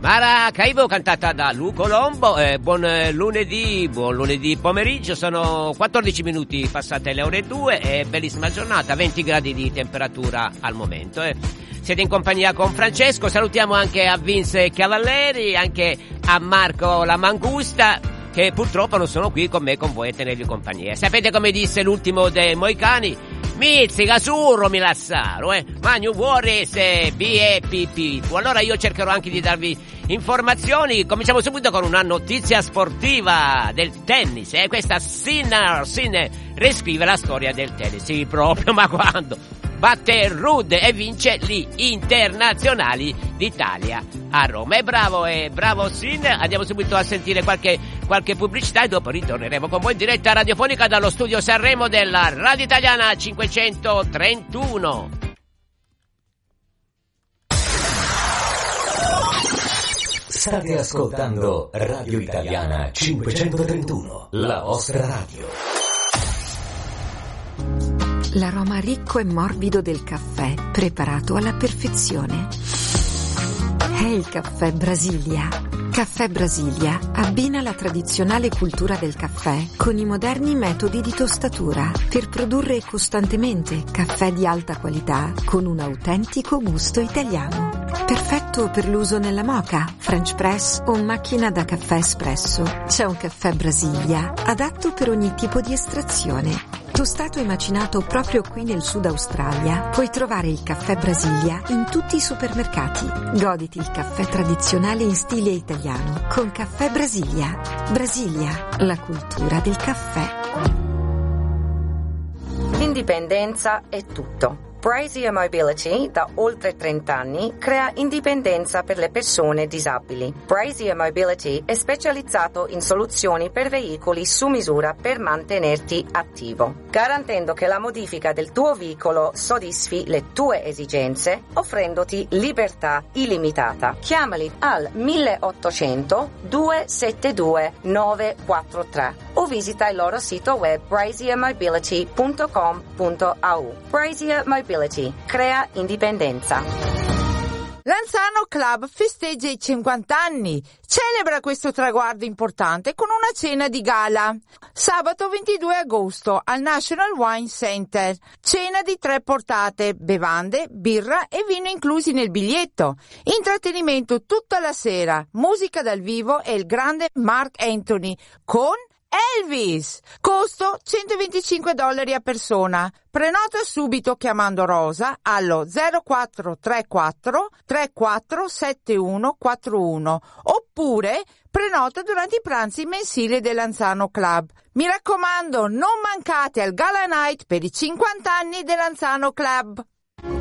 Maracaibo, cantata da Lu Colombo. Buon lunedì pomeriggio, sono 14 minuti passate le ore 2 e bellissima giornata, 20 gradi di temperatura al momento. Siete in compagnia con Francesco, salutiamo anche a Vince Cavalleri, anche a Marco La Mangusta, che purtroppo non sono qui con me, con voi a tenervi compagnia. Sapete come disse l'ultimo dei Moicani? Mizzica surro mi lassaro, Magno vuore se B.E.P.P. Allora io cercherò anche di darvi informazioni. Cominciamo subito con una notizia sportiva del tennis, Questa Sinner riscrive la storia del tennis, sì, proprio, ma quando? Batte Ruud e vince gli internazionali d'Italia a Roma. Bravo Sinner. Andiamo subito a sentire qualche pubblicità e dopo ritorneremo con voi in diretta radiofonica dallo studio Sanremo della Radio Italiana 531. State ascoltando Radio Italiana 531, la vostra radio. L'aroma ricco e morbido del caffè, preparato alla perfezione. È il caffè Brasilia. Caffè Brasilia abbina la tradizionale cultura del caffè con i moderni metodi di tostatura per produrre costantemente caffè di alta qualità con un autentico gusto italiano. Perfetto per l'uso nella moka, French press o macchina da caffè espresso. C'è un caffè Brasilia adatto per ogni tipo di estrazione. Tostato e macinato proprio qui nel Sud Australia, puoi trovare il caffè Brasilia in tutti i supermercati. Goditi il caffè tradizionale in stile italiano con Caffè Brasilia. Brasilia, la cultura del caffè. Indipendenza è tutto. Brazier Mobility, da oltre 30 anni, crea indipendenza per le persone disabili. Brazier Mobility è specializzato in soluzioni per veicoli su misura per mantenerti attivo, garantendo che la modifica del tuo veicolo soddisfi le tue esigenze, offrendoti libertà illimitata. Chiamali al 1800 272 943 o visita il loro sito web braziermobility.com.au. Brazier Mobility crea indipendenza. Lanzano Club festeggia i 50 anni. Celebra questo traguardo importante con una cena di gala. Sabato 22 agosto al National Wine Center. Cena di 3 portate, bevande, birra e vino inclusi nel biglietto. Intrattenimento tutta la sera, musica dal vivo e il grande Mark Anthony con Elvis. Costo $125 a persona. Prenota subito chiamando Rosa allo 0434 347141 oppure prenota durante i pranzi mensili del Lanzano Club. Mi raccomando, non mancate al Gala Night per i 50 anni del Lanzano Club.